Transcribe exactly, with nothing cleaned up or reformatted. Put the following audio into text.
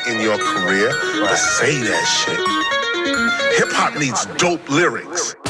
in your career to say that shit. Hip hop needs dope lyrics.